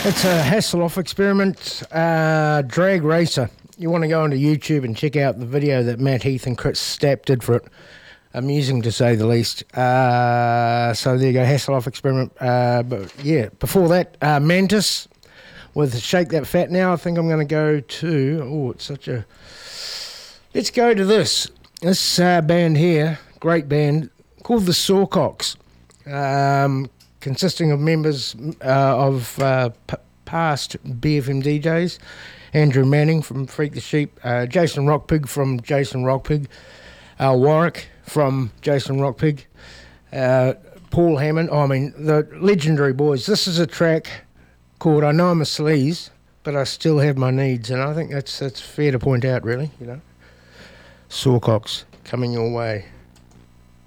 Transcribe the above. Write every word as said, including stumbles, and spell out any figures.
It's a Hasselhoff Experiment uh, drag racer. You want to go onto YouTube and check out the video that Matt Heath and Chris Stapp did for it. Amusing to say the least. Uh, so there you go, Hasselhoff Experiment. Uh, but yeah, before that, uh, Mantis with Shake That Fat. Now I think I'm going to go to, oh, it's such a, let's go to this. This uh, band here, great band, called the Sawcocks. Um, consisting of members uh, of uh, p- past B F M D Js, Andrew Manning from Freak the Sheep, uh, Jason Rockpig from Jason Rockpig, uh, Warwick from Jason Rockpig, uh, Paul Hammond, oh, I mean, the legendary boys. This is a track called I Know I'm a Sleaze, but I Still Have My Needs, and I think that's, that's fair to point out, really, you know. Sawcocks, coming your way.